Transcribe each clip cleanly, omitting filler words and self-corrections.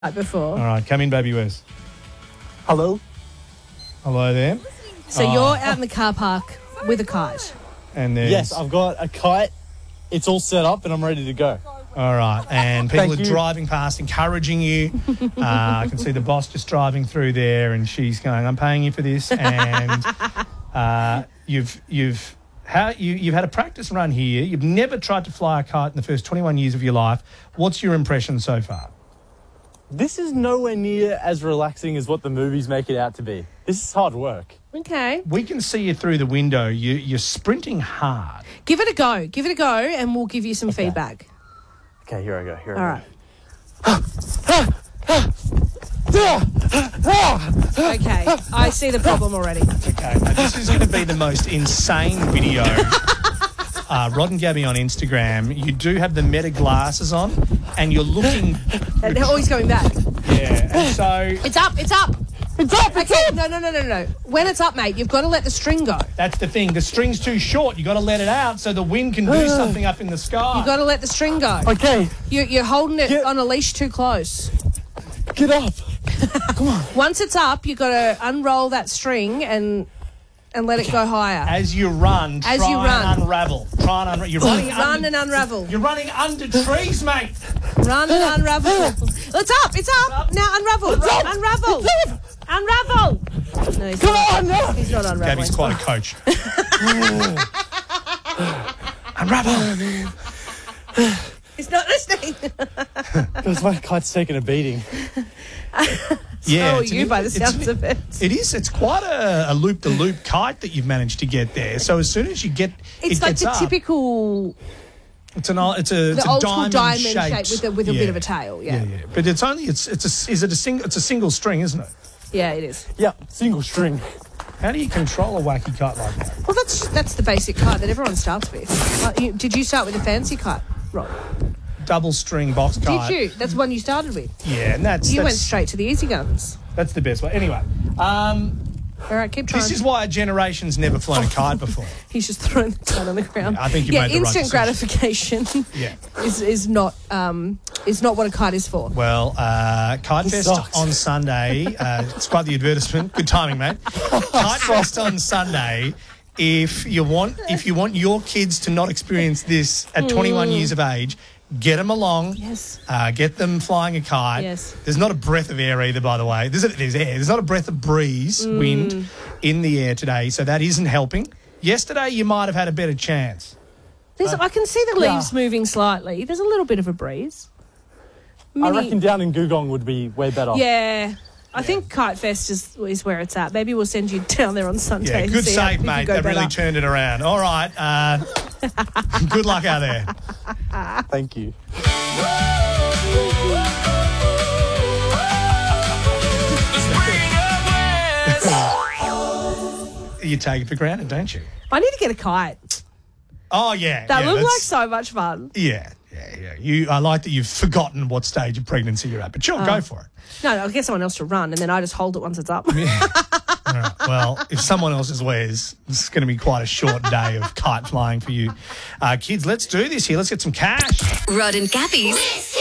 before. All right, come in, baby Wes. Hello? Hello there. So you're out in the car park with a kite. And there's... Yes, I've got a kite. It's all set up and I'm ready to go. All right, and people Thank are you. driving past, encouraging you. I can see the boss just driving through there, and she's going, "I'm paying you for this." And you've had a practice run here. You've never tried to fly a kite in the first 21 years of your life. What's your impression so far? This is nowhere near as relaxing as what the movies make it out to be. This is hard work. Okay. We can see you through the window. You're sprinting hard. Give it a go. Give it a go, and we'll give you some feedback. Okay, here I go. All right. Okay. I see the problem already. Okay, now this is going to be the most insane video. Rod and Gabby on Instagram, you do have the Meta glasses on, and you're looking... And they're always going back. Yeah, and so... It's up. It's up. It's up! It's Okay. up! No. When it's up, mate, you've got to let the string go. That's the thing. The string's too short. You got to let it out so the wind can do something up in the sky. You've got to let the string go. Okay, You're holding it Get- on a leash too close. get up. Come on. Once it's up, you've got to unroll that string and let it go higher. As you run, As try you run. and unravel. Try and unravel. You're running Run and unravel. You're running under trees, mate. Run and unravel. It's up. It's up. Now unravel. Unravel. Unravel. No, he's Come not. on now. He's not unraveling. Gabby's quite a coach. Unravel. He's not listening. Because my kite's taking a beating. Yeah, Oh, it's you an- by the it's- sounds of it. It is. It's quite a loop-the-loop kite that you've managed to get there. So as soon as you get It's it like gets the up, typical, it's a the old school diamond shaped shape with a bit of a tail. Yeah. Yeah. But it's only it's a single string, isn't it? Yeah, it is. Yeah, single string. How do you control a wacky kite like that? Well, that's the basic kite that everyone starts with. Did you start with a fancy kite, Rob? Double string box kite. Did you? That's the one you started with. Yeah, and that's You went straight to the easy guns. that's the best way. Anyway, All right, keep trying. this is why a generation's never flown a kite before. He's just throwing the kite on the ground. Yeah, I think you made the right instant decision. gratification Yeah. is not what a kite is for. Well, Kite This Fest sucks. on Sunday. It's quite the advertisement. Good timing, mate. Kite Fest on Sunday. If you want your kids to not experience this at 21 years of age, get them along. Yes. Get them flying a kite. Yes. There's not a breath of air either, by the way. There's air. There's not a breath of breeze, wind in the air today, so that isn't helping. Yesterday, you might have had a better chance. I can see the leaves moving slightly. There's a little bit of a breeze. I reckon down in Gugong would be way better. Yeah. I think Kite Fest is where it's at. Maybe we'll send you down there on Sunday. Yeah, and good see how save, you mate. go That really better. turned it around. All right. Good luck out there. Thank you. You take it for granted, don't you? I need to get a kite. Oh, yeah. That yeah, looked like that's- so much fun. Yeah. I like that you've forgotten what stage of pregnancy you're at, but sure, go for it. No, I'll get someone else to run, and then I just hold it once it's up. All right. Well, if someone else's wears, this is going to be quite a short day of kite flying for you. Kids, let's do this here. Let's get some cash. Rod and Gabby's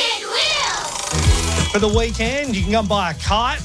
For the weekend, you can go and buy a kite.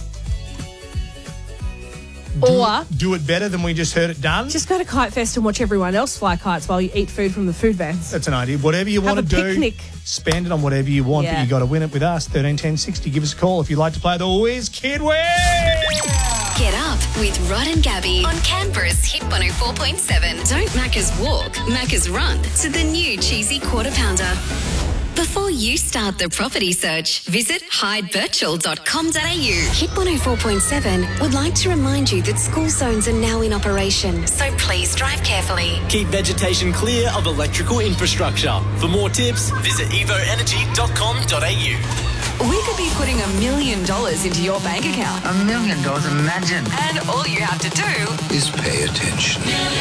Or Do it better than we just heard it done. just go to Kite Fest and watch everyone else fly kites while you eat food from the food vans. That's an idea. Whatever you want Have to a do, picnic. spend it on whatever you want, but Yeah. you got to win it with us. 13 10 60. Give us a call if you'd like to play the Whiz Kid Win. Get Up with Rod and Gabby on Canberra's Hit 104.7. Don't Macca's walk, Macca's run to the new cheesy quarter pounder. Before you start the property search, visit hydebirchall.com.au. Hit 104.7 would like to remind you that school zones are now in operation, so please drive carefully. Keep vegetation clear of electrical infrastructure. For more tips, visit evoenergy.com.au. We could be putting $1 million into your bank account. $1 million, imagine. And all you have to do is pay attention.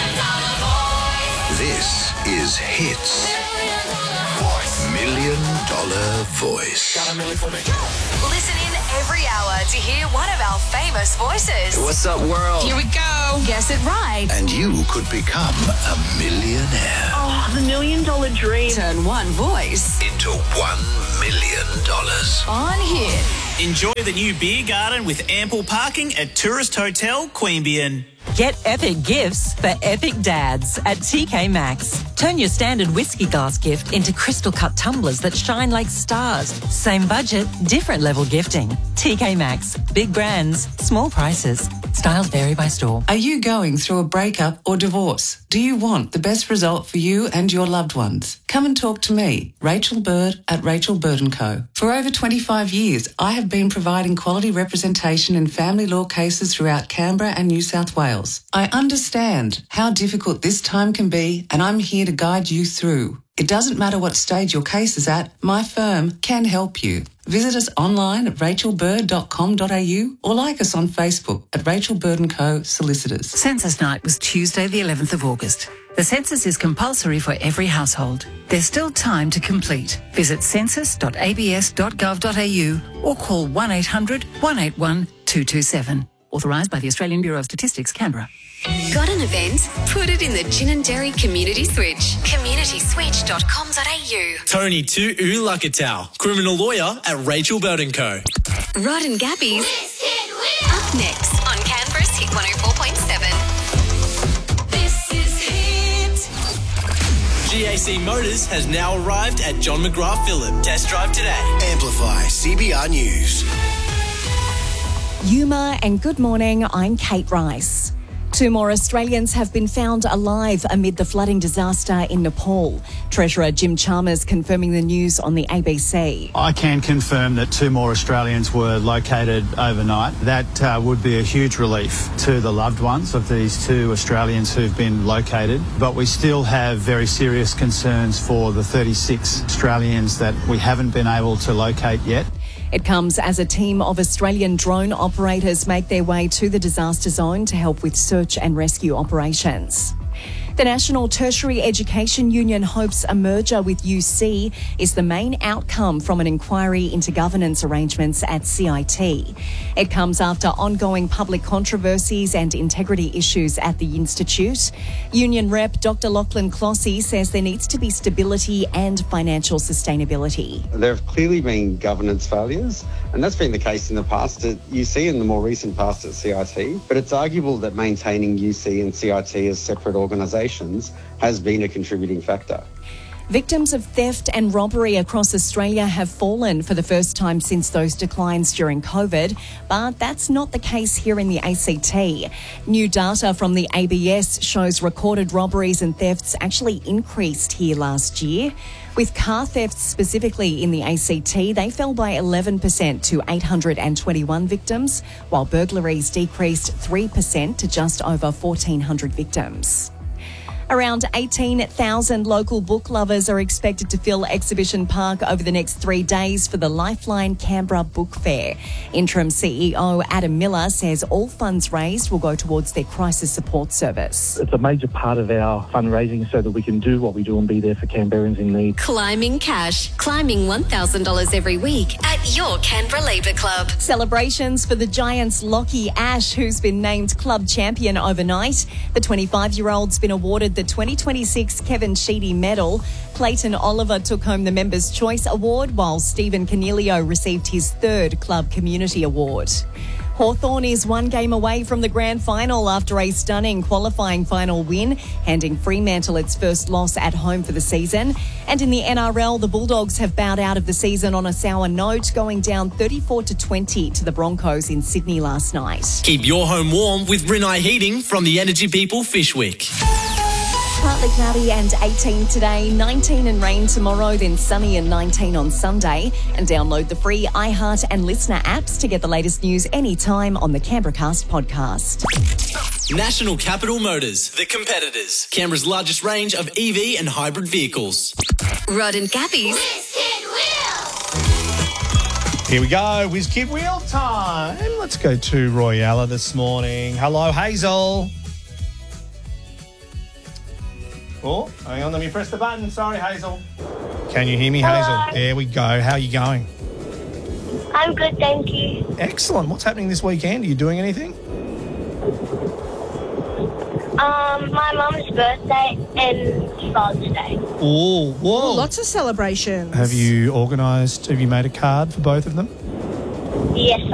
This is Hits. $1 Million Voice. listen in every hour to hear one of our famous voices. What's up, world? Here we go. Guess it right. And you could become a millionaire. Oh, the $1 million dream. Turn one voice Into $1 million. on Hit. Enjoy the new beer garden with ample parking at Tourist Hotel Queanbeyan. Get epic gifts for epic dads at TK Maxx. Turn your standard whiskey glass gift into crystal cut tumblers that shine like stars. Same budget, different level gifting. TK Maxx. Big brands, small prices. Styles vary by store. Are you going through a breakup or divorce? Do you want the best result for you and your loved ones? Come and talk to me, Rachel Bird at Rachel Bird & Co. For over 25 years, I have been providing quality representation in family law cases throughout Canberra and New South Wales. I understand how difficult this time can be, and I'm here to guide you through. It doesn't matter what stage your case is at, my firm can help you. Visit us online at rachelbird.com.au or like us on Facebook at Rachel Bird & Co. Solicitors. Census night was Tuesday the 11th of August. The census is compulsory for every household. There's still time to complete. Visit census.abs.gov.au or call 1800 181 227. Authorised by the Australian Bureau of Statistics, Canberra. Got an event? Put it in the Ginninderry Community Switch. communityswitch.com.au. Tony Tu Ulakatau, criminal lawyer at Rachel Bird & Co. Rod and Gabby's up next on Canberra's Hit 104.7. This is Hit. GAC Motors has now arrived at John McGrath Phillip. Test drive today. Amplify CBR News. Yuma and good morning, I'm Kate Rice. 2 more Australians have been found alive amid the flooding disaster in Nepal. Treasurer Jim Chalmers confirming the news on the ABC. I can confirm that 2 more Australians were located overnight. That would be a huge relief to the loved ones of these 2 Australians who've been located. But we still have very serious concerns for the 36 Australians that we haven't been able to locate yet. It comes as a team of Australian drone operators make their way to the disaster zone to help with search and rescue operations. The National Tertiary Education Union hopes a merger with UC is the main outcome from an inquiry into governance arrangements at CIT. It comes after ongoing public controversies and integrity issues at the institute. Union rep Dr. Lachlan Clossy says there needs to be stability and financial sustainability. There have clearly been governance failures, and that's been the case in the past at UC and the more recent past at CIT. But it's arguable that maintaining UC and CIT as separate organisations has been a contributing factor. Victims of theft and robbery across Australia have fallen for the first time since those declines during COVID, but that's not the case here in the ACT. New data from the ABS shows recorded robberies and thefts actually increased here last year. With car thefts specifically in the ACT, they fell by 11% to 821 victims, while burglaries decreased 3% to just over 1,400 victims. Around 18,000 local book lovers are expected to fill Exhibition Park over the next 3 days for the Lifeline Canberra Book Fair. Interim CEO Adam Miller says all funds raised will go towards their crisis support service. It's a major part of our fundraising so that we can do what we do and be there for Canberrans in need. Climbing Cash. Climbing $1,000 every week at your Canberra Labour Club. Celebrations for the Giants' Lockie Ash, who's been named club champion overnight. The 25-year-old's been awarded the 2026 Kevin Sheedy Medal. Clayton Oliver took home the Members' Choice Award, while Stephen Cornelio received his 3rd Club Community Award. Hawthorn is 1 game away from the grand final after a stunning qualifying final win, handing Fremantle its first loss at home for the season. And in the NRL, the Bulldogs have bowed out of the season on a sour note, going down 34-20 to the Broncos in Sydney last night. Keep your home warm with Rinnai Heating from the Energy People Fishwick. Partly cloudy and 18 today, 19 and rain tomorrow, then sunny and 19 on Sunday. And download the free iHeart and Listener apps to get the latest news anytime on the Canberracast podcast. National Capital Motors, the competitors. Canberra's largest range of EV and hybrid vehicles. Rod and Gabby's Here we go, Whiz Kid Wheel time. Let's go to Royalla this morning. Hello, Hazel. Oh, hang on, let me press the button. Sorry, Hazel. Can you hear me, Hazel? There we go. How are you going? I'm good, thank you. Excellent. What's happening this weekend? Are you doing anything? My mum's birthday and Father's Day. Oh, whoa. Lots of celebrations. Have you made a card for both of them? Yes,